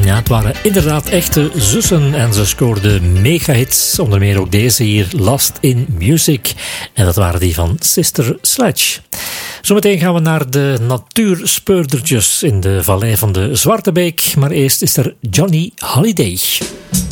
Ja, het waren inderdaad echte zussen en ze scoorden mega-hits. Onder meer ook deze hier, Lost in Music. En dat waren die van Sister Sledge. Zometeen gaan we naar de natuurspeurdertjes in de vallei van de Zwarte Beek. Maar eerst is er Johnny Holiday.